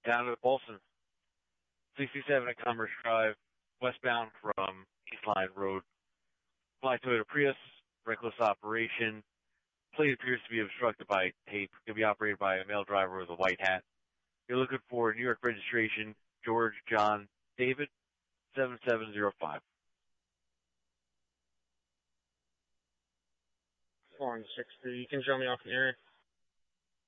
down to Bolson, 67 at Commerce Drive, westbound from East Line Road. Black Toyota Prius, reckless operation. Plate appears to be obstructed by tape. Could be operated by a male driver with a white hat. You're looking for New York registration, George John David, 7705. 460. You can show me off the area.